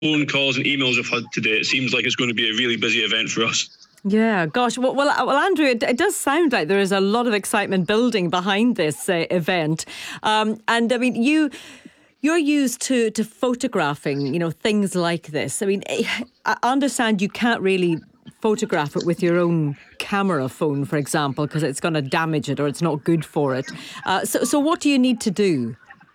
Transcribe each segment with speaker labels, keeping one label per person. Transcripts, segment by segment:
Speaker 1: phone calls and emails I've had today, it seems like it's going to be a really busy event for us.
Speaker 2: Yeah, gosh. Well, Andrew, it does sound like there is a lot of excitement building behind this event. And I mean, you're used to photographing, things like this. I mean, I understand you can't really photograph it with your own camera phone, for example, because it's going to damage it or it's not good for it. So what do you need to do?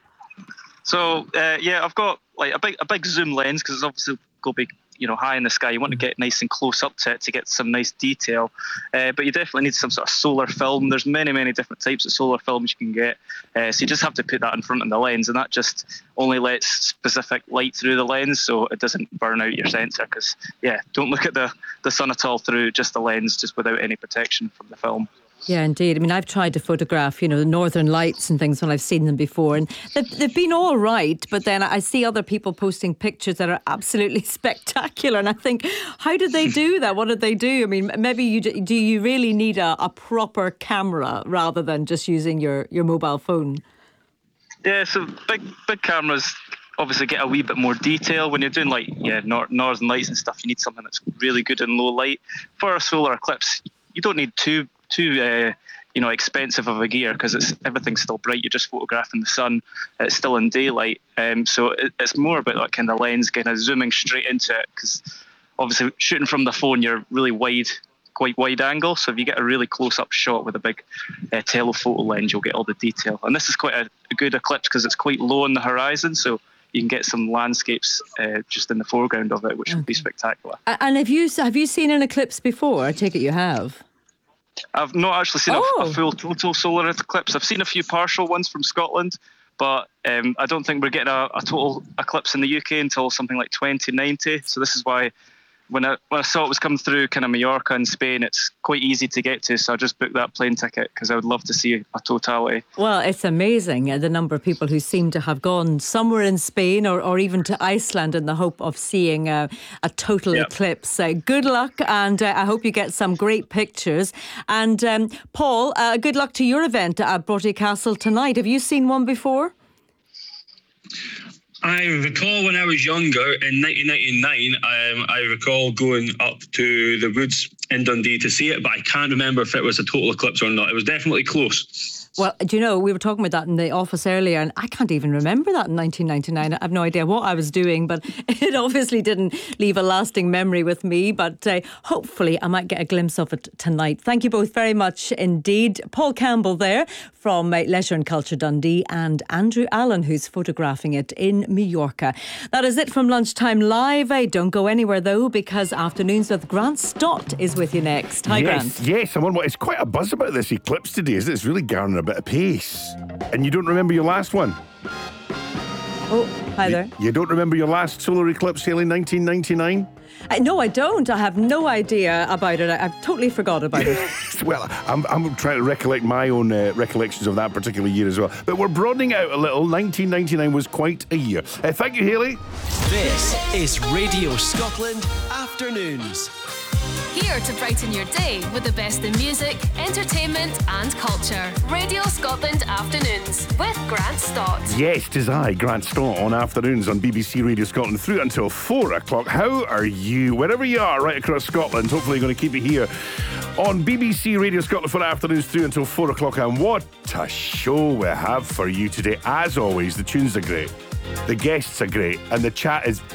Speaker 3: So I've got like a big zoom lens because it's obviously going to be high in the sky. You want to get nice and close up to it to get some nice detail. But you definitely need some sort of solar film. There's many different types of solar films you can get. So you just have to put that in front of the lens, and that just only lets specific light through the lens, so it doesn't burn out your sensor. Because don't look at the sun at all through just the lens, just without any protection from the film.
Speaker 2: Yeah, indeed. I mean, I've tried to photograph, the Northern Lights and things when I've seen them before, and they've been all right. But then I see other people posting pictures that are absolutely spectacular, and I think, how did they do that? What did they do? I mean, maybe do you really need a proper camera rather than just using your mobile phone?
Speaker 3: Yeah, so big cameras obviously get a wee bit more detail. When you're doing Northern Lights and stuff, you need something that's really good in low light. For a solar eclipse, you don't need too expensive of a gear because everything's still bright. You're just photographing the sun. It's still in daylight. So it's more about that kind of lens kind of zooming straight into it, because obviously shooting from the phone, you're really quite wide angle. So if you get a really close up shot with a big telephoto lens, you'll get all the detail. And this is quite a good eclipse because it's quite low on the horizon. So you can get some landscapes just in the foreground of it, which would be spectacular.
Speaker 2: And have you seen an eclipse before? I take it you have.
Speaker 3: I've not actually seen a full total solar eclipse. I've seen a few partial ones from Scotland, but I don't think we're getting a total eclipse in the UK until something like 2090. So this is why when I saw it was coming through kind of Mallorca and Spain, it's quite easy to get to. So I just booked that plane ticket because I would love to see a totality. Well,
Speaker 2: it's amazing the number of people who seem to have gone somewhere in Spain or even to Iceland in the hope of seeing a total eclipse. Good luck, and I hope you get some great pictures. And Paul, good luck to your event at Broughty Castle tonight. Have you seen one before?
Speaker 1: I recall when I was younger, in 1999, I recall going up to the Woods in Dundee to see it, but I can't remember if it was a total eclipse or not. It was definitely close.
Speaker 2: Well, do you know, we were talking about that in the office earlier, and I can't even remember that in 1999. I have no idea what I was doing, but it obviously didn't leave a lasting memory with me. But hopefully I might get a glimpse of it tonight. Thank you both very much indeed. Paul Campbell there from Leisure and Culture Dundee, and Andrew Allen, who's photographing it in Mallorca. That is it from Lunchtime Live. Don't go anywhere though, because Afternoons with Grant Stott is with you next. Hi, Grant.
Speaker 4: Yes, I'm on what it's quite a buzz about this eclipse today, isn't it? It's really garnering a bit of pace. And you don't remember your last one?
Speaker 2: Oh, hi there.
Speaker 4: You don't remember your last solar eclipse, Hayley, 1999?
Speaker 2: No, I don't. I have no idea about it. I've totally forgot about it.
Speaker 4: Well, I'm trying to recollect my own recollections of that particular year as well. But we're broadening out a little. 1999 was quite a year. Thank you, Hayley.
Speaker 5: This is Radio Scotland Afternoons.
Speaker 6: Here to brighten your day with the best in music, entertainment and culture. Radio Scotland Afternoons with Grant Stott.
Speaker 4: Yes, 'tis I, Grant Stott, on Afternoons on BBC Radio Scotland through until 4 o'clock. How are you? Wherever you are right across Scotland, hopefully you're going to keep it here on BBC Radio Scotland for Afternoons through until 4 o'clock. And what a show we have for you today. As always, the tunes are great, the guests are great, and the chat is...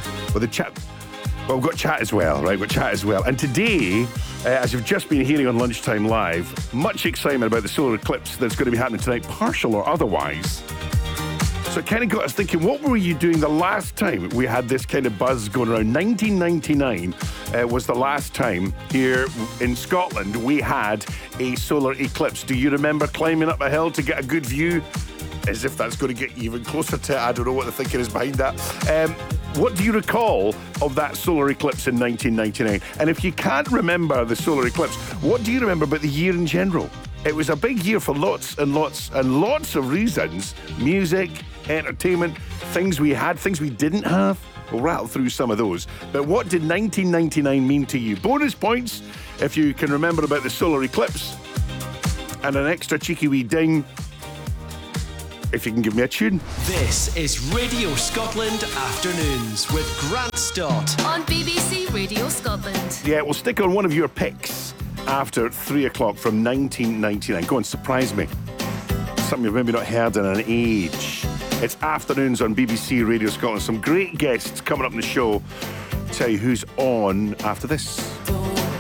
Speaker 4: Well, we've got chat as well, right? We've got chat as well. And today, as you've just been hearing on Lunchtime Live, much excitement about the solar eclipse that's going to be happening tonight, partial or otherwise. So it kind of got us thinking, what were you doing the last time we had this kind of buzz going around? 1999 was the last time here in Scotland we had a solar eclipse. Do you remember climbing up a hill to get a good view? As if that's going to get you even closer to it. I don't know what the thinking is behind that. What do you recall of that solar eclipse in 1999? And if you can't remember the solar eclipse, what do you remember about the year in general? It was a big year for lots and lots and lots of reasons. Music, entertainment, things we had, things we didn't have. We'll rattle through some of those. But what did 1999 mean to you? Bonus points if you can remember about the solar eclipse. And an extra cheeky wee ding if you can give me a tune.
Speaker 5: This is Radio Scotland Afternoons with Grant Stott.
Speaker 6: On BBC Radio Scotland.
Speaker 4: Yeah, we'll stick on one of your picks after 3 o'clock from 1999. Go on, surprise me. Something you've maybe not heard in an age. It's Afternoons on BBC Radio Scotland. Some great guests coming up in the show. Tell you who's on after this.